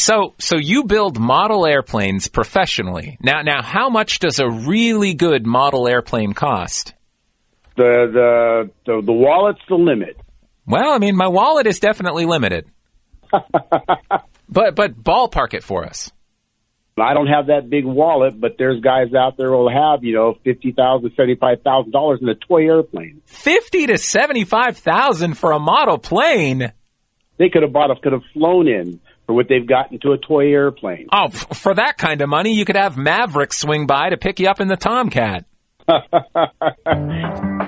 So you build model airplanes professionally. Now, how much does a really good model airplane cost? The wallet's the limit. Well, I mean, my wallet is definitely limited. But ballpark it for us. I don't have that big wallet, but there's guys out there who will have, $50,000, $75,000 in a toy airplane. $50,000 to $75,000 for a model plane. They could have flown in for what they've got into a toy airplane. Oh, for that kind of money, you could have Maverick swing by to pick you up in the Tomcat.